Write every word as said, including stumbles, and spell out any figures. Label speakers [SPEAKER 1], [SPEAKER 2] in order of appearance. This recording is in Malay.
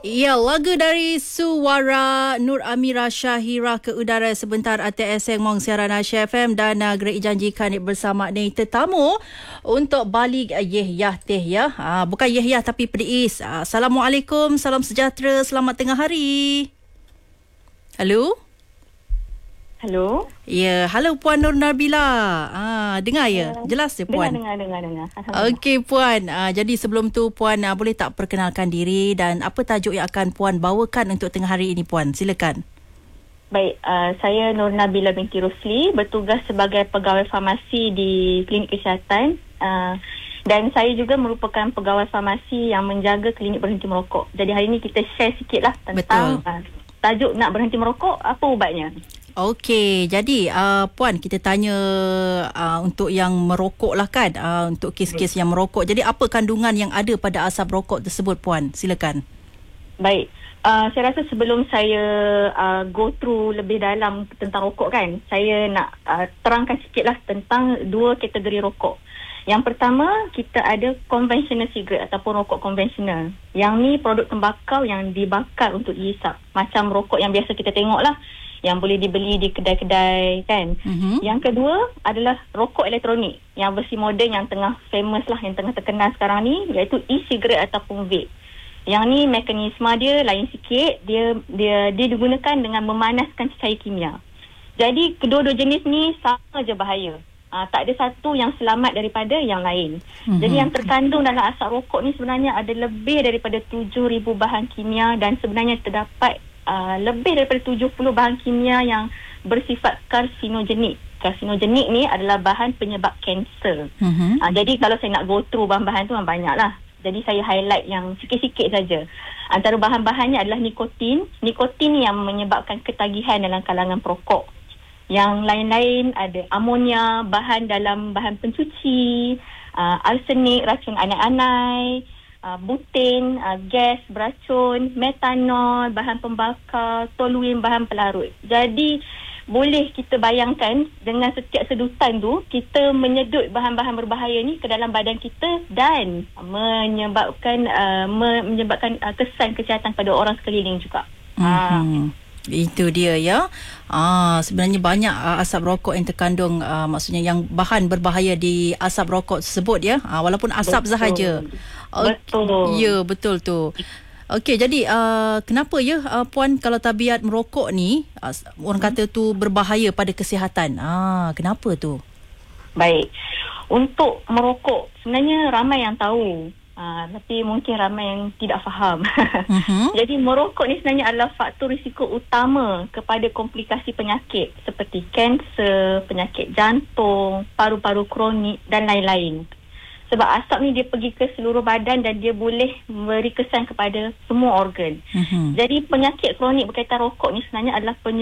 [SPEAKER 1] Ya, lagu dari Suara Nur Amira Syahira ke udara sebentar A T S yang mong siaran Aisyah F M dan uh, gerai janjikan bersama ni tetamu untuk balik uh, Yeh Yah Teh ya. Uh, bukan Yeh Yah tapi Periis. Uh, Assalamualaikum, salam sejahtera, selamat tengah hari. Halo?
[SPEAKER 2] Halo.
[SPEAKER 1] Ya, halo Puan Nur Nabila. Ah, dengar ya? Jelas ya Puan?
[SPEAKER 2] Dengar, dengar, dengar. dengar.
[SPEAKER 1] Okey Puan, ah, jadi sebelum tu Puan ah, boleh tak perkenalkan diri dan apa tajuk yang akan Puan bawakan untuk tengah hari ini Puan? Silakan.
[SPEAKER 2] Baik, uh, saya Nur Nabila binti Rusli, bertugas sebagai pegawai farmasi di klinik kesihatan uh, dan saya juga merupakan pegawai farmasi yang menjaga klinik berhenti merokok. Jadi hari ini kita share sikitlah tentang uh, tajuk nak berhenti merokok, apa ubatnya.
[SPEAKER 1] Okey, jadi uh, Puan kita tanya uh, untuk yang merokok lah kan, uh, untuk kes-kes yang merokok. Jadi apa kandungan yang ada pada asap rokok tersebut Puan? Silakan.
[SPEAKER 2] Baik, uh, saya rasa sebelum saya uh, go through lebih dalam tentang rokok kan, saya nak uh, terangkan sikitlah tentang dua kategori rokok. Yang pertama, kita ada conventional cigarette ataupun rokok konvensional. Yang ni produk tembakau yang dibakar untuk dihisap. Macam rokok yang biasa kita tengok lah, yang boleh dibeli di kedai-kedai kan. Mm-hmm. Yang kedua adalah rokok elektronik yang versi moden yang tengah famous lah, yang tengah terkenal sekarang ni, iaitu e-cigarette ataupun vape. Yang ni mekanisme dia lain sikit, dia dia dia digunakan dengan memanaskan cecair kimia. Jadi kedua-dua jenis ni sama je bahaya. Uh, tak ada satu yang selamat daripada yang lain. Mm-hmm. Jadi yang terkandung dalam asap rokok ni sebenarnya ada lebih daripada tujuh ribu bahan kimia dan sebenarnya terdapat Uh, lebih daripada tujuh puluh bahan kimia yang bersifat karsinogenik. Karsinogenik ni adalah bahan penyebab kanser. Mm-hmm. Uh, jadi kalau saya nak go through bahan-bahan tu banyak lah. Jadi saya highlight yang sikit-sikit saja. Antara bahan-bahannya adalah nikotin. Nikotin yang menyebabkan ketagihan dalam kalangan perokok. Yang lain-lain ada amonia, bahan dalam bahan pencuci, uh, arsenik, racun anai-anai, Uh, buten, uh, gas beracun, metanol, bahan pembakar, toluene, bahan pelarut. Jadi boleh kita bayangkan dengan setiap sedutan tu kita menyedut bahan-bahan berbahaya ni ke dalam badan kita dan menyebabkan uh, menyebabkan uh, kesan kesihatan pada orang sekeliling juga.
[SPEAKER 1] Hmm. Itu dia ya. Ah, sebenarnya banyak uh, asap rokok yang terkandung uh, maksudnya yang bahan berbahaya di asap rokok tersebut ya. Ah, walaupun asap betul. Sahaja. Okay. Betul. Ya, betul tu. Okey, jadi uh, kenapa ya uh, Puan kalau tabiat merokok ni uh, orang hmm. kata tu berbahaya pada kesihatan? Ah, kenapa tu?
[SPEAKER 2] Baik. Untuk merokok sebenarnya ramai yang tahu. Uh, tapi mungkin ramai yang tidak faham. Uh-huh. Jadi merokok ni sebenarnya adalah faktor risiko utama kepada komplikasi penyakit seperti kanser, penyakit jantung, paru-paru kronik dan lain-lain. Sebab asap ni dia pergi ke seluruh badan dan dia boleh memberi kesan kepada semua organ. Uh-huh. Jadi penyakit kronik berkaitan rokok ni sebenarnya adalah penyakit